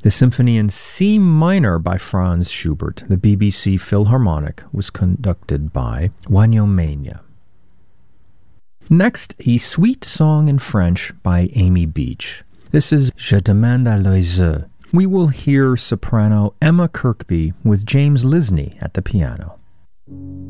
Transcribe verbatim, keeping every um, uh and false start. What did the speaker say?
The Symphony in C minor by Franz Schubert, the B B C Philharmonic, was conducted by Wagner Mania. Next, a sweet song in French by Amy Beach. This is Je demande à l'oiseau. We will hear soprano Emma Kirkby with James Lisney at the piano.